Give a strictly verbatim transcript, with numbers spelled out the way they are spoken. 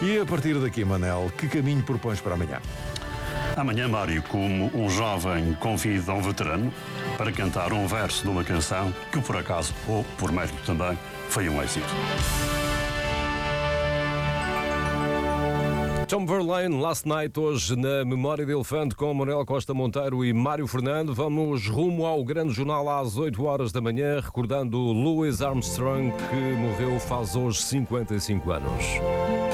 E a partir daqui, Manel, que caminho propões para amanhã? Amanhã, Mário, como um jovem convida um veterano para cantar um verso de uma canção que, por acaso, ou por mérito também, foi um êxito. Tom Verlaine, Last Night, hoje na Memória de Elefante com Manuel Costa Monteiro e Mário Fernando. Vamos rumo ao Grande Jornal às oito horas da manhã, recordando Louis Armstrong, que morreu faz hoje cinquenta e cinco anos.